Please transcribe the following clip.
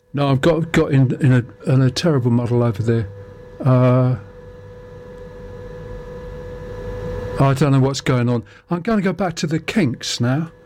No, I've got in a terrible muddle over there. Uh, I don't know what's going on. I'm going to go back to the Kinks now.